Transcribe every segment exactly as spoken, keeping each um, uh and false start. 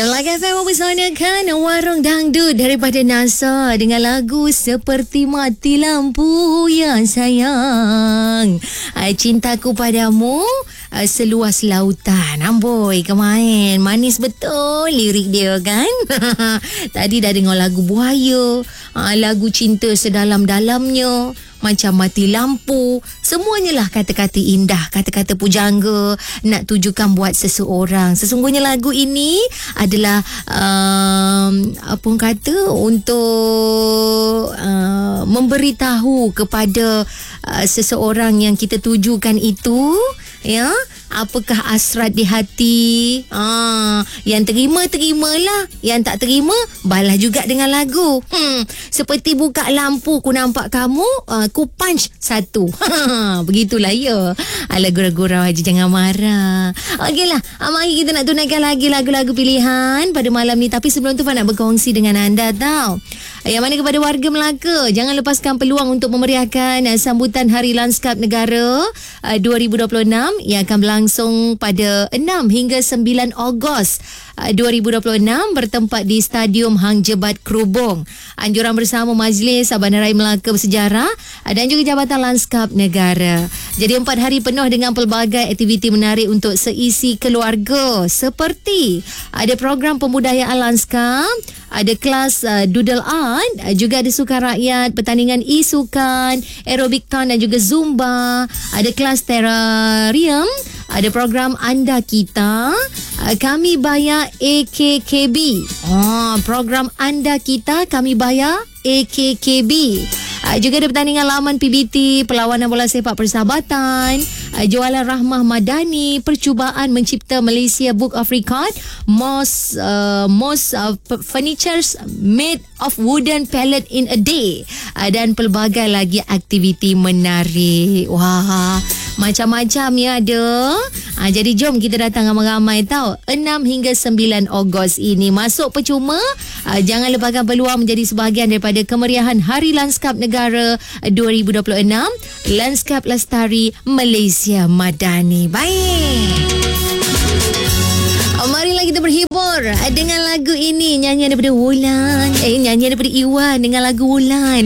Laga F M mempersanakan Warung Dangdut daripada NASA dengan lagu Seperti Mati Lampu Ya Sayang. Cintaku padamu seluas lautan. Amboi, kemain manis betul lirik dia kan. Tadi dah dengar lagu Buaya, lagu Cinta Sedalam-Dalamnya, Macam Mati Lampu. Semuanya lah kata-kata indah, kata-kata pujangga nak tujukan buat seseorang. Sesungguhnya lagu ini adalah um, apa orang kata untuk uh, memberitahu kepada uh, seseorang yang kita tujukan itu, ya, apakah hasrat di hati. Ah, yang terima terimalah, yang tak terima balas juga dengan lagu. Hmm, seperti buka lampu ku nampak kamu, uh, ku punch satu. Begitulah ya. Alah, gurau-gurau aja, jangan marah. Okeylah, mari kita nak tunaikan lagi lagu-lagu pilihan pada malam ni. Tapi sebelum tu Fah nak berkongsi dengan anda tau. Yang mana kepada warga Melaka, jangan lepaskan peluang untuk memeriahkan uh, sambutan Hari Lanskap Negara uh, dua ribu dua puluh enam yang akan berlangsung pada enam hingga sembilan Ogos uh, dua ribu dua puluh enam bertempat di Stadium Hang Jebat Krubong. Anjuran bersama Majlis Bandaraya Melaka Bersejarah uh, dan juga Jabatan Lanskap Negara. Jadi empat hari penuh dengan pelbagai aktiviti menarik untuk seisi keluarga, seperti ada program pembudayaan lanskap, ada kelas uh, doodle art, uh, juga ada sukan rakyat, pertandingan e-sukan, aerobik town dan juga zumba, ada kelas terrarium, ada program Anda Kita, uh, Kami Bayar A K K B. Oh, program Anda Kita, Kami Bayar A K K B. Uh, juga ada pertandingan laman P B T, perlawanan bola sepak persahabatan, uh, jualan Rahmah Madani, percubaan mencipta Malaysia Book of Record, most uh, most uh, furnitures made of wooden pallet in a day, uh, dan pelbagai lagi aktiviti menarik. Wah, macam-macam ya ada. Ha, jadi jom kita datang ramai-ramai tau. enam hingga sembilan Ogos ini. Masuk percuma. Ha, jangan lepaskan peluang menjadi sebahagian daripada kemeriahan Hari Lanskap Negara dua ribu dua puluh enam. Lanskap Lestari Malaysia Madani. Baik. Oh, marilah kita berhibur dengan lagu ini. Nyanyian daripada Wulan. Eh, nyanyian daripada Iwan dengan lagu Wulan.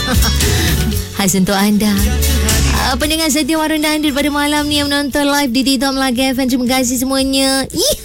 Khas untuk anda. Pendengar setia Warung Dangdut pada malam ni yang menonton live di TikTok Melaka F M. Terima kasih semuanya. Ih.